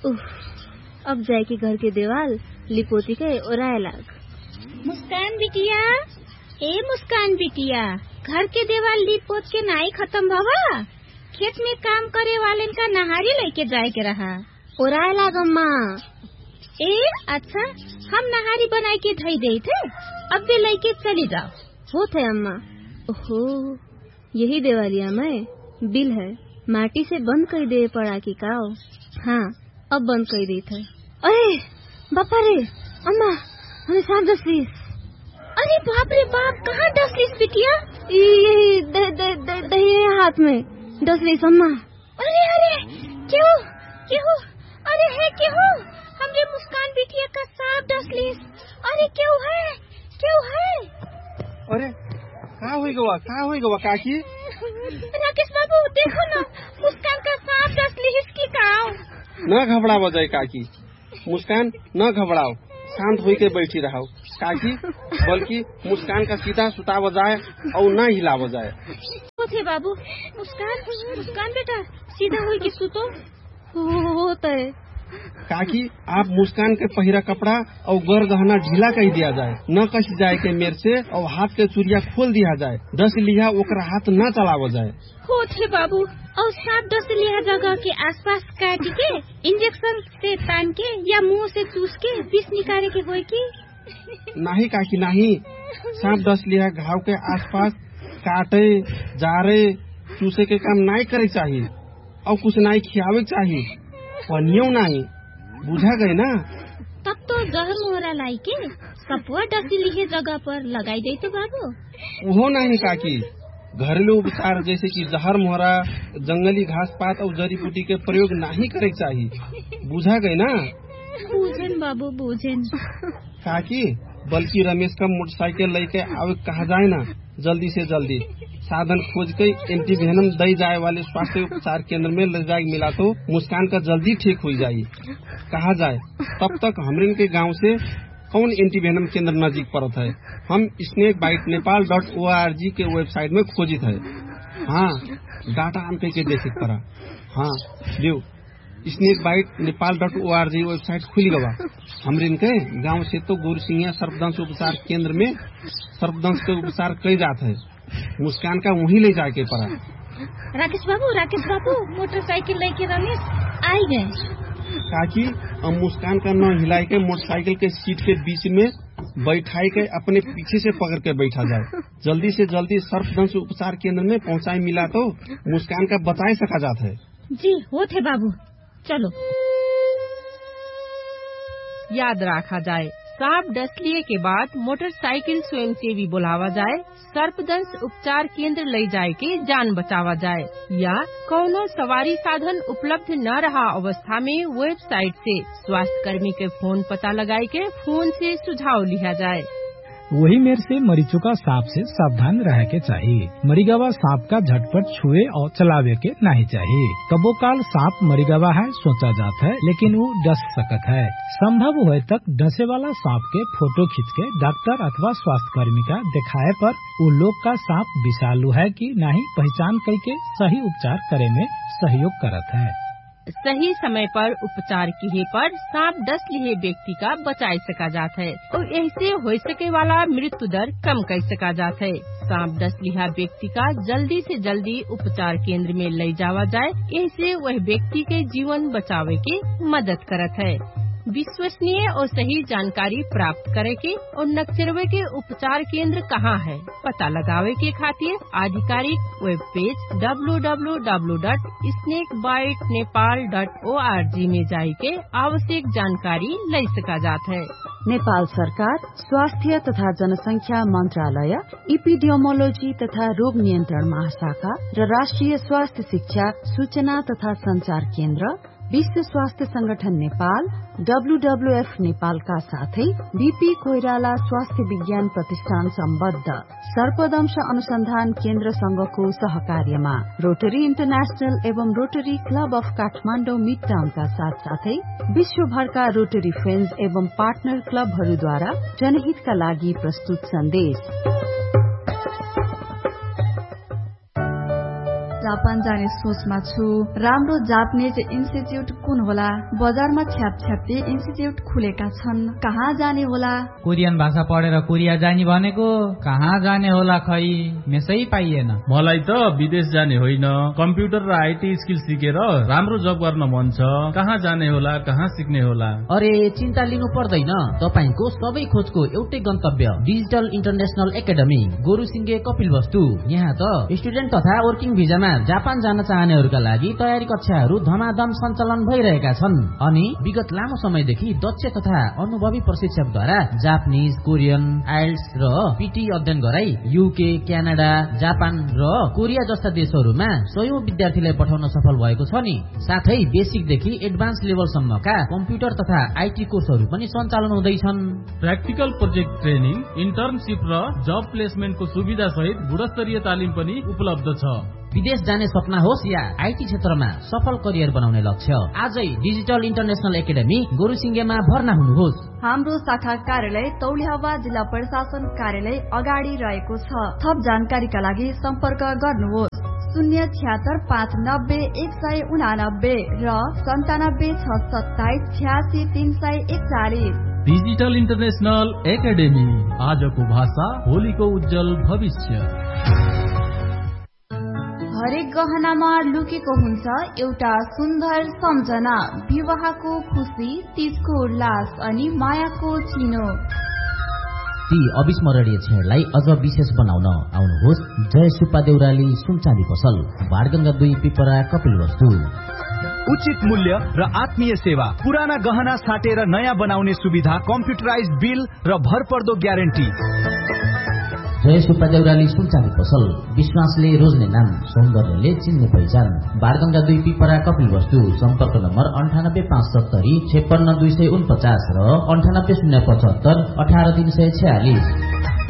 उफ, अब जाए के घर के देवाल लिपोती के ओराए लाग। मुस्कान बिटिया, ए मुस्कान बिटिया, घर के देवाल लिपोत के नाई खत्म भवा। खेत में काम करे वाले का नहारी लेके जाए के रहा। ओराए लाग अम्मा। ए अच्छा, हम नहारी बनाए के धई दे थे, अब भी लेके चली जाओ। हो थे अम्मा। ओहो, यही देवालिया में बिल है, माटी से बंद कर दे पड़ा की काओ। हाँ, अब बंद कर दी थे। अरे बापा रे अम्मा, हमें सांप डसलीस। अरे बाप रे बाप, कहाँ डसलीस बिटिया? यही दही हाथ में डसलीस अम्मा। अरे अरे, क्यों क्यों? अरे है क्यों? हमरे मुस्कान बिटिया का सांप डसलीस। अरे क्यों है, क्यों है? अरे कहाँ हुई गवा काकी? राकेश बाबू देखो ना, मुस्कान का सांप डसलीस की काओ। न घबराओ जाए काकी, मुस्कान न घबराओ, शांत होई के बैठी रहो काकी, बल्कि मुस्कान का सीधा सुताव जाए और न हिलाव जाए। थे बाबू, मुस्कान बेटा सीधा होई के सुतो। होता है काकी, आप मुस्कान के पहिरा कपड़ा और गर गहना ढीला कर दिया जाए, न कस जाए के मेर से, और हाथ के चूड़िया खोल दिया जाए, डस लिया ओकरा हाथ न चलाव जाए। हो थे बाबू, और सांप डस लिया जगह के आसपास काट के इंजेक्शन से तान के या मुंह से चूस के विष निकाले के होई की? नहीं काकी नहीं, सांप डस लिया घाव के आसपास काटे जारे चूसे के काम नहीं करे चाहिए, और कुछ नहीं खियावे चाहिए, पनियों नहीं, बुझा गए ना? तब तो जहर मोहरा लाई के सपुआ डसी लिखे जगह पर लगाई दे तो बाबू। वो नहीं काकी, घरेलू उपचार जैसे कि जहर मोहरा, जंगली घास पात और जड़ी बूटी के प्रयोग नहीं करे चाहिए, बुझा गए ना? बूझन बाबू बूझन। काकी, बल्कि रमेश का मोटरसाइकिल लेके आवे कहा जाए ना, जल्दी से जल्दी साधन खोज के एंटीवेनम दे जाए वाले स्वास्थ्य उपचार केंद्र में ले जाए मिला तो मुस्कान का जल्दी ठीक हो जाये कहा जाए। तब तक हमरे के गांव से कौन एंटीवेनम केंद्र नजदीक पड़ता है, हम snakebitenepal.org के वेबसाइट में खोजित है। हाँ, डाटा हम के देखे पड़ा। हाँ जो snakebitenepal.org वेबसाइट खुल गवा। हमरे के गांव से तो गुरसिंह सर्पदंश उपचार केंद्र में सर्पदंश के उपचार कई जाते है, मुस्कान का वहीं ले जाके पड़ा। राकेश बाबू मोटरसाइकिल लेके रमेश आई गए। काकी, अब मुस्कान का न हिलाई के मोटरसाइकिल के सीट के बीच में बैठाई के अपने पीछे से पकड़ के बैठा जाए, जल्दी से जल्दी सर्पदंश उपचार केंद्र में पहुंचाई मिला तो मुस्कान का बताए सका जाता है। जी हो थे बाबू, चलो। याद रखा जाए, सांप डसलिए के बाद मोटरसाइकिल स्वयंसेवी बुलावा जाए, सर्पदंश उपचार केंद्र ले जाए के जान बचावा जाए, या कौनो सवारी साधन उपलब्ध न रहा अवस्था में वेबसाइट से स्वास्थ्य कर्मी के फोन पता लगाए के फोन से सुझाव लिया जाए। वही मेर से मरीचुका सांप से सावधान रह के चाहिए। मरीगवा सांप का झटपट छुए और चलावे के नहीं चाहिए। कबो काल सांप मरीगवा है सोचा जाता है, लेकिन वो डस सकत है। संभव हुए तक डसे वाला सांप के फोटो खींच के डॉक्टर अथवा स्वास्थ्य कर्मी का दिखाए पर वो लोग का सांप विषालु है कि नहीं पहचान करके सही उपचार करे में सहयोग करत है। सही समय पर उपचार किए पर सांप डस लिए व्यक्ति का बचाए सका जाता है और ऐसे हो सके वाला मृत्यु दर कम कर सका जाता है। सांप डस लिया व्यक्ति का जल्दी से जल्दी उपचार केंद्र में ले जावा जाए, ऐसे वह व्यक्ति के जीवन बचावे के मदद करत है। विश्वसनीय और सही जानकारी प्राप्त करे के और नक्चरवे के उपचार केंद्र कहाँ है पता लगावे के खातिर आधिकारिक वेब पेज www.snakebitenepal.org में जाए के आवश्यक जानकारी ले सका जाता है। नेपाल सरकार स्वास्थ्य तथा जनसंख्या मंत्रालय, इपिडियोमोलोजी तथा रोग नियन्त्रण महाशाखा र राष्ट्रिय स्वास्थ्य शिक्षा सूचना तथा संचार केन्द्र, विश्व स्वास्थ्य संगठन नेपाल, WWF नेपाल का साथै बीपी कोइराला स्वास्थ्य विज्ञान प्रतिष्ठान सम्बद्ध सर्पदंश अनुसन्धान केन्द्र संघको सहकार्यमा रोटरी इन्टरनेशनल एवं रोटरी क्लब अफ काठमाडौँ मिडटाउन का साथ साथै विश्वभरका रोटरी फ्रेन्ड्स एवं पार्टनर क्लबहरूद्वारा जनहितका लागि प्रस्तुत सन्देश। जापान जाने सोचमा छु। राम्रो जापानिज इन्स्टिट्युट कुन होला? बजारमा छ्यापछ्याप्ती इन्स्टिट्युट खुलेका छन्, कहाँ जाने होला? कोरियन भाषा पढेर कोरिया जाने भनेको कहाँ जाने होला खै, मेसै पाइएन। मलाई त विदेश जाने होइन, कम्प्युटर र आईटी स्किल सिकेर राम्रो जब गर्न मन छ। कहाँ जाने होला, कहाँ सिक्ने होला? अरे चिन्ता लिनु पर्दैन, तपाईको सबै खोजको एउटै गन्तव्य डिजिटल इन्टरनेशनल एकाडेमी गोरुसिंगे कपिलवस्तु। यहाँ त स्टुडेन्ट तथा वर्किङ भिजामा जापान जान चाहनेहरूका लागि तयारी कक्षाहरू धमाधम सञ्चालन भइरहेका छन् अनि विगत लामो समयदेखि दक्ष तथा अनुभवी प्रशिक्षकद्वारा जापानिज, कोरियन, आइल्स र पीटी अध्ययन गराई युके, क्यानाडा, जापान र कोरिया जस्ता देशहरूमा सयौं विद्यार्थीलाई पठाउन सफल भएको छ नि। साथै बेसिकदेखि एडभान्स लेभलसम्मका कम्प्युटर तथा आईटी कोर्सहरू पनि सञ्चालन हुँदैछन्। प्र्याक्टिकल प्रोजेक्ट ट्रेनिङ, इन्टर्नशिप र जब प्लेसमेन्टको सुविधा सहित गुणस्तरीय तालिम पनि उपलब्ध छ। विदेश जाने सपना होस् या आईटी क्षेत्रमा सफल करियर बनाउने लक्ष्य, आजै डिजिटल इन्टरनेशनल एकाडेमी गोरुसिंगेमा भर्ना हुनुहोस्। हाम्रो शाखा कार्यालय तौलिहावा जिल्ला प्रशासन कार्यालय अगाडि रहेको छ। थप जानकारीका लागि सम्पर्क गर्नुहोस् 076590189 र 9762786341। डिजिटल इन्टरनेशनल एकाडेमी, आजको भाषा भोलिको उज्जवल भविष्य। हरेक गहनामा लुकेको हुन्छ एउटा सुन्दर सम्झना, विवाहको खुशी, तीजको उल्लास अनि मायाको चिनो। ती अविस्मरणीय क्षणलाई अझ विशेष बनाउन आउनुहोस् जय सुब्बा देउराली सुनचाँदी पसल, बाणगंगा 2 पिपरा कपिलवस्तु। उचित मूल्य र आत्मीय सेवा, पुराना गहना साटेर नयाँ बनाउने सुविधा, कम्प्युटराइज बिल र भरपर्दो ग्यारेन्टी। जय सुब्बा देउराली सुनचाँदी पसल, विश्वासले रोज्ने नाम, सौन्दर्यले चिन्ने पहिचान, बाणगंगा 2 पिपरा कपिलवस्तु। सम्पर्क नम्बर 98570 56249 र 98075 18346।